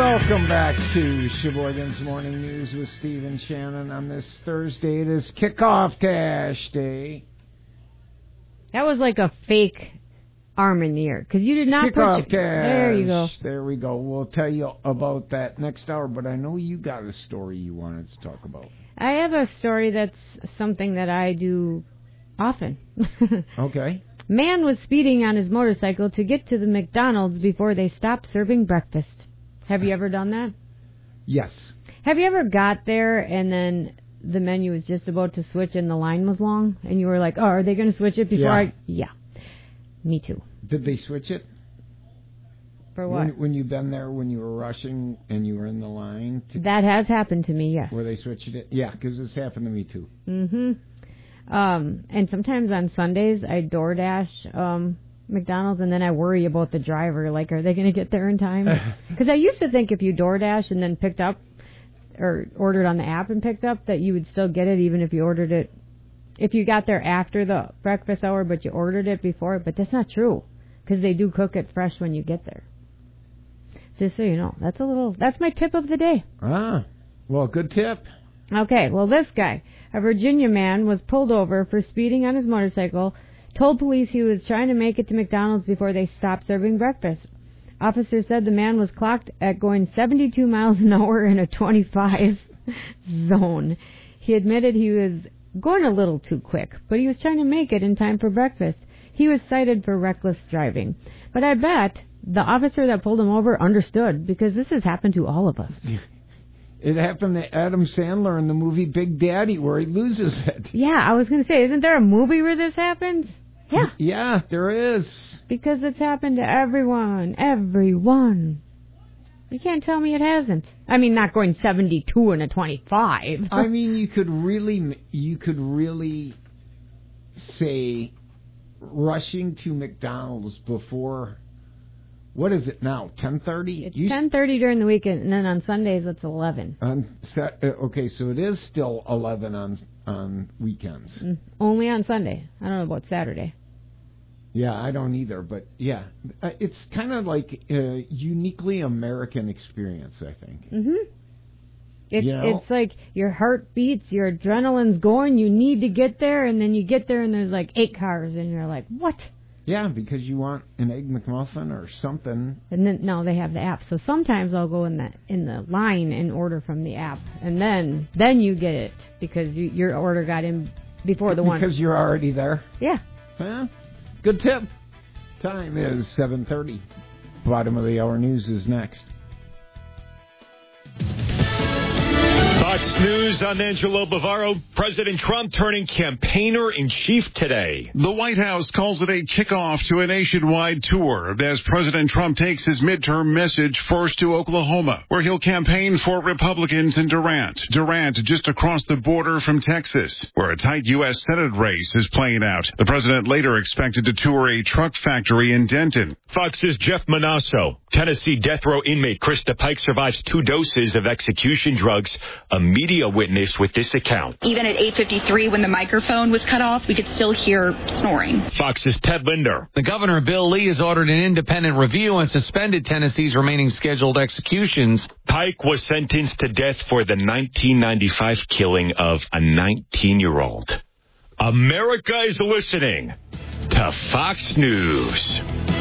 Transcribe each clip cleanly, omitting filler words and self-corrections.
Welcome back to Sheboygan's Morning News with Steve and Shannon on this Thursday. It is Kickoff Cash Day. That was like a fake arm in the ear, because you did not Kickoff put... Cash. There you go. There we go. We'll tell you about that next hour, but I know you got a story you wanted to talk about. I have a story that's something that I do often. Okay. Man was speeding on his motorcycle to get to the McDonald's before they stopped serving breakfast. Have you ever done that? Yes. Have you ever got there and then the menu was just about to switch and the line was long? And you were like, oh, are they going to switch it before Yeah. Me too. Did they switch it? For what? When you've been there, when you were rushing and you were in the line? That has happened to me, yes. Where they switched it? Yeah, because it's happened to me too. Mm-hmm. And sometimes on Sundays I DoorDash McDonald's, and then I worry about the driver. Like, are they going to get there in time? Because I used to think if you DoorDash and then picked up, or ordered on the app and picked up, that you would still get it even if you ordered it, if you got there after the breakfast hour, but you ordered it before. But that's not true, because they do cook it fresh when you get there. Just so you know, that's my tip of the day. Ah, well, good tip. Okay, well, this guy, a Virginia man, was pulled over for speeding on his motorcycle, told police he was trying to make it to McDonald's before they stopped serving breakfast. Officers said the man was clocked at going 72 miles an hour in a 25 zone. He admitted he was going a little too quick, but he was trying to make it in time for breakfast. He was cited for reckless driving. But I bet the officer that pulled him over understood, because this has happened to all of us. It happened to Adam Sandler in the movie Big Daddy, where he loses it. Yeah, I was going to say, isn't there a movie where this happens? Yeah. Yeah, there is. Because it's happened to everyone. Everyone. You can't tell me it hasn't. I mean, not going 72 in a 25. I mean, you could really say rushing to McDonald's before, what is it now, 10:30? It's 10:30 during the weekend, and then on Sundays it's 11. Okay, so it is still 11 on weekends. Only on Sunday. I don't know about Saturday. Yeah, I don't either, but yeah. It's kind of like a uniquely American experience, I think. Mm-hmm. It's like your heart beats, your adrenaline's going, you need to get there, and then you get there and there's like 8 cars, and you're like, what? Yeah, because you want an Egg McMuffin or something. And then, no, they have the app. So sometimes I'll go in the line and order from the app, and then you get it, because your order got in before the one. Because you're already there? Yeah. Huh? Good tip. Time is 7:30. Bottom of the hour news is next. Fox News, I'm Angelo Bavaro. President Trump turning campaigner-in-chief today. The White House calls it a kickoff to a nationwide tour as President Trump takes his midterm message first to Oklahoma, where he'll campaign for Republicans in Durant. Durant just across the border from Texas, where a tight U.S. Senate race is playing out. The president later expected to tour a truck factory in Denton. Fox's Jeff Manasso. Tennessee death row inmate Krista Pike survives 2 doses of execution drugs. A media witness with this account. Even at 8:53, when the microphone was cut off, we could still hear snoring. Fox's Ted Linder. The governor, Bill Lee, has ordered an independent review and suspended Tennessee's remaining scheduled executions. Pike was sentenced to death for the 1995 killing of a 19-year-old. America is listening to Fox News.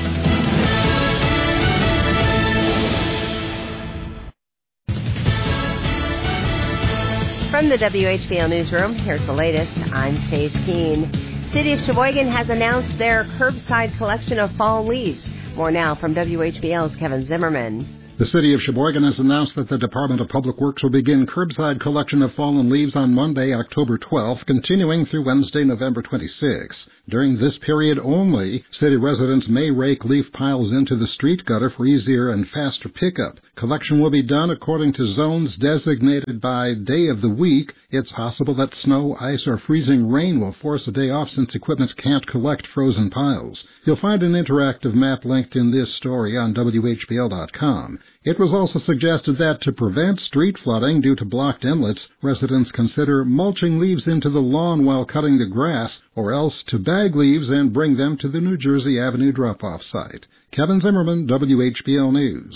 From the WHBL Newsroom, here's the latest. I'm Stace Keene. City of Sheboygan has announced their curbside collection of fall leaves. More now from WHBL's Kevin Zimmerman. The City of Sheboygan has announced that the Department of Public Works will begin curbside collection of fallen leaves on Monday, October 12th, continuing through Wednesday, November 26th. During this period only, city residents may rake leaf piles into the street gutter for easier and faster pickup. Collection will be done according to zones designated by day of the week. It's possible that snow, ice, or freezing rain will force a day off since equipment can't collect frozen piles. You'll find an interactive map linked in this story on WHBL.com. It was also suggested that to prevent street flooding due to blocked inlets, residents consider mulching leaves into the lawn while cutting the grass, or else to bag leaves and bring them to the New Jersey Avenue drop-off site. Kevin Zimmerman, WHBL News.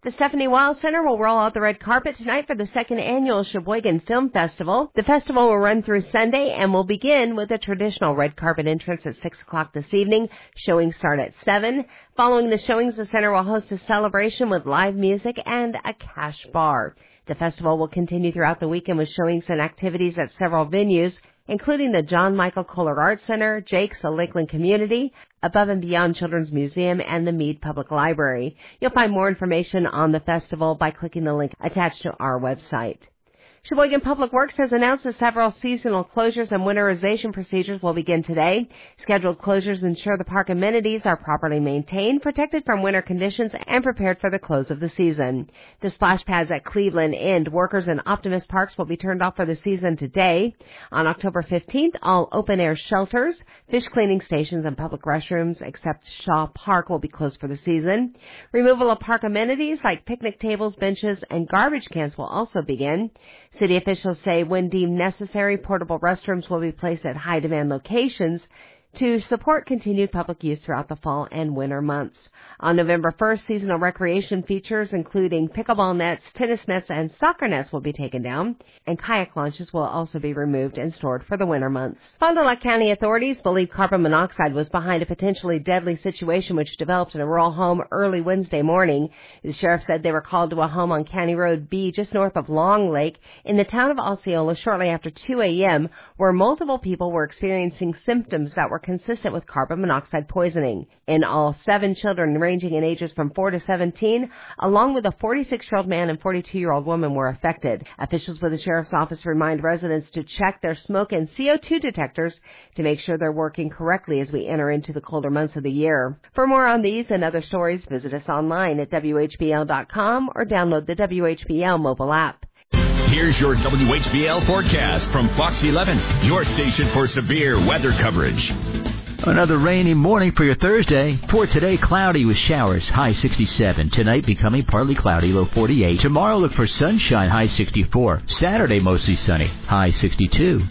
The Stephanie Wiles Center will roll out the red carpet tonight for the second annual Sheboygan Film Festival. The festival will run through Sunday and will begin with a traditional red carpet entrance at 6 o'clock this evening. Showings start at 7. Following the showings, the center will host a celebration with live music and a cash bar. The festival will continue throughout the weekend with showings and activities at several venues, including the John Michael Kohler Arts Center, Jake's, the Lakeland Community, Above and Beyond Children's Museum, and the Meade Public Library. You'll find more information on the festival by clicking the link attached to our website. Sheboygan Public Works has announced that several seasonal closures and winterization procedures will begin today. Scheduled closures ensure the park amenities are properly maintained, protected from winter conditions, and prepared for the close of the season. The splash pads at Cleveland End, Workers, and Optimist Parks will be turned off for the season today. On October 15th, all open-air shelters, fish cleaning stations, and public restrooms except Shaw Park will be closed for the season. Removal of park amenities like picnic tables, benches, and garbage cans will also begin. City officials say when deemed necessary, portable restrooms will be placed at high-demand locations to support continued public use throughout the fall and winter months. On November 1st, seasonal recreation features including pickleball nets, tennis nets, and soccer nets will be taken down, and kayak launches will also be removed and stored for the winter months. Fond du Lac County authorities believe carbon monoxide was behind a potentially deadly situation which developed in a rural home early Wednesday morning. The sheriff said they were called to a home on County Road B just north of Long Lake in the town of Osceola shortly after 2 a.m., where multiple people were experiencing symptoms that were consistent with carbon monoxide poisoning. In all, 7 children ranging in ages from 4 to 17, along with a 46-year-old man and 42-year-old woman were affected. Officials with the sheriff's office remind residents to check their smoke and CO2 detectors to make sure they're working correctly as we enter into the colder months of the year. For more on these and other stories, visit us online at WHBL.com or download the WHBL mobile app. Here's your WHBL forecast from Fox 11, your station for severe weather coverage. Another rainy morning for your Thursday. For today, cloudy with showers, high 67. Tonight, becoming partly cloudy, low 48. Tomorrow, look for sunshine, high 64. Saturday, mostly sunny, high 62.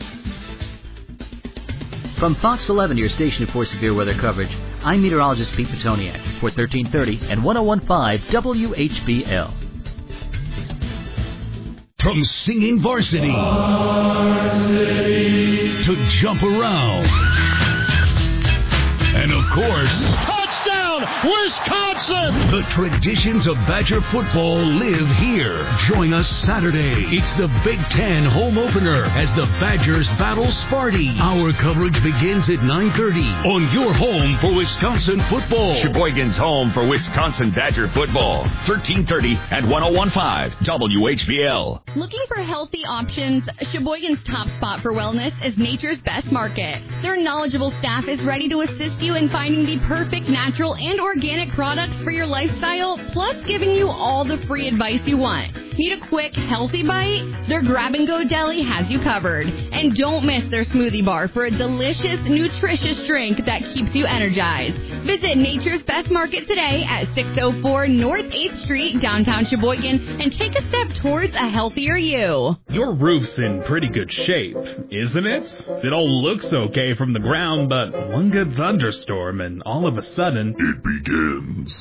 From Fox 11, your station for severe weather coverage, I'm meteorologist Pete Petoniak for 1330 and 101.5 WHBL. From singing varsity to jump around. And of course, touchdown, Wisconsin! The traditions of Badger football live here. Join us Saturday. It's the Big Ten home opener as the Badgers battle Sparty. Our coverage begins at 9:30 on your home for Wisconsin football. Sheboygan's home for Wisconsin Badger football. 1330 and 101.5 WHBL. Looking for healthy options? Sheboygan's top spot for wellness is Nature's Best Market. Their knowledgeable staff is ready to assist you in finding the perfect natural and organic products for your lifestyle, plus giving you all the free advice you want. Need a quick, healthy bite? Their grab-and-go deli has you covered. And don't miss their smoothie bar for a delicious, nutritious drink that keeps you energized. Visit Nature's Best Market today at 604 North 8th Street, downtown Sheboygan, and take a step towards a healthier you. Your roof's in pretty good shape, isn't it? It all looks okay from the ground, but one good thunderstorm and all of a sudden, it begins.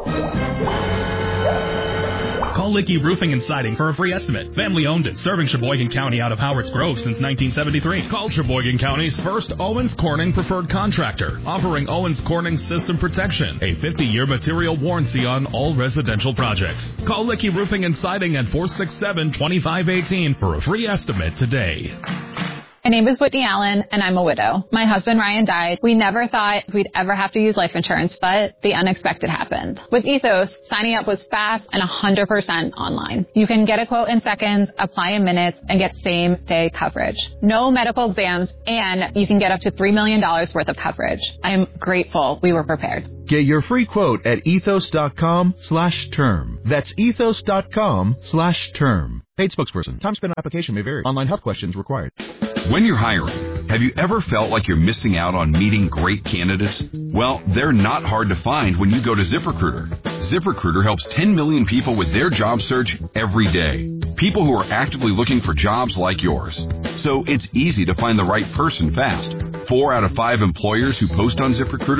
Call Licky Roofing and Siding for a free estimate. Family owned and serving Sheboygan County out of Howard's Grove since 1973. Call Sheboygan County's first Owens Corning preferred contractor, offering Owens Corning System Protection, a 50-year material warranty on all residential projects. Call Licky Roofing and Siding at 467-2518 for a free estimate today. My name is Whitney Allen, and I'm a widow. My husband, Ryan, died. We never thought we'd ever have to use life insurance, but the unexpected happened. With Ethos, signing up was fast and 100% online. You can get a quote in seconds, apply in minutes, and get same-day coverage. No medical exams, and you can get up to $3 million worth of coverage. I am grateful we were prepared. Get your free quote at ethos.com/term. That's ethos.com/term. Paid spokesperson. Time spent on application may vary. Online health questions required. When you're hiring, have you ever felt like you're missing out on meeting great candidates? Well, they're not hard to find when you go to ZipRecruiter. ZipRecruiter helps 10 million people with their job search every day. People who are actively looking for jobs like yours. So it's easy to find the right person fast. 4 out of 5 employers who post on ZipRecruiter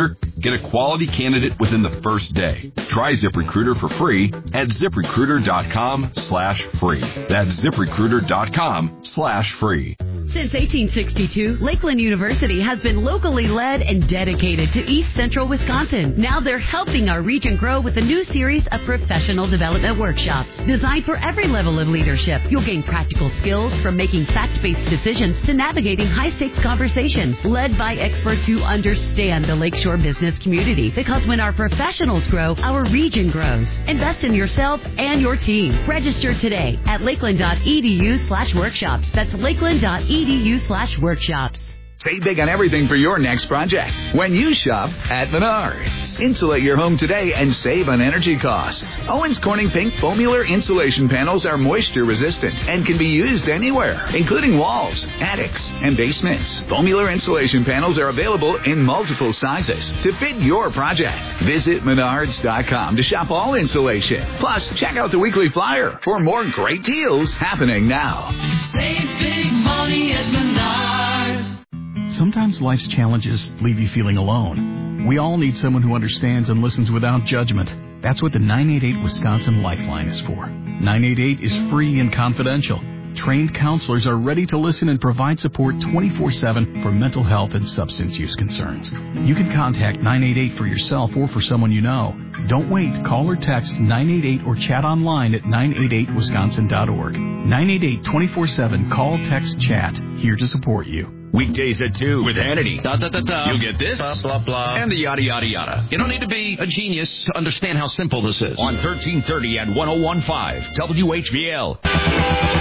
Get a quality candidate within the first day. Try ZipRecruiter for free at ZipRecruiter.com/free. That's ZipRecruiter.com/free. Since 1862, Lakeland University has been locally led and dedicated to East Central Wisconsin. Now they're helping our region grow with a new series of professional development workshops designed for every level of leadership. You'll gain practical skills from making fact-based decisions to navigating high-stakes conversations led by experts who understand the Lakeshore business community. Because when our professionals grow, our region grows. Invest in yourself and your team. Register today at lakeland.edu/workshops. That's lakeland.edu/workshops. Save big on everything for your next project when you shop at Menards. Insulate your home today and save on energy costs. Owens Corning Pink Foamular insulation panels are moisture resistant and can be used anywhere, including walls, attics, and basements. Foamular insulation panels are available in multiple sizes to fit your project. Visit Menards.com to shop all insulation. Plus, check out the weekly flyer for more great deals happening now. Save big money at Menards. Sometimes life's challenges leave you feeling alone. We all need someone who understands and listens without judgment. That's what the 988 Wisconsin Lifeline is for. 988 is free and confidential. Trained counselors are ready to listen and provide support 24/7 for mental health and substance use concerns. You can contact 988 for yourself or for someone you know. Don't wait. Call or text 988 or chat online at 988wisconsin.org. 988 24/7. Call, text, chat. Here to support you. Weekdays at 2 with Hannity. You'll get this, blah, blah, blah, and the yada, yada, yada. You don't need to be a genius to understand how simple this is. On 1330 and 101.5 WHBL.